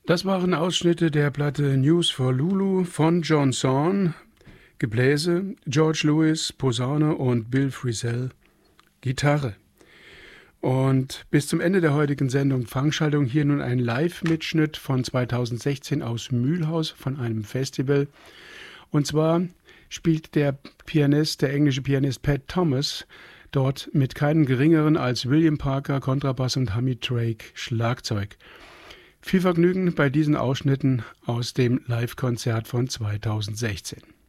Das waren Ausschnitte der Platte News for Lulu von John Zorn, Gebläse, George Lewis, Posaune und Bill Frisell, Gitarre. Und bis zum Ende der heutigen Sendung Fangschaltung hier nun ein Live-Mitschnitt von 2016 aus Mühlhaus von einem Festival. Und zwar spielt der englische Pianist Pat Thomas, dort mit keinem geringeren als William Parker Kontrabass und Hamid Drake Schlagzeug. Viel Vergnügen bei diesen Ausschnitten aus dem Live-Konzert von 2016.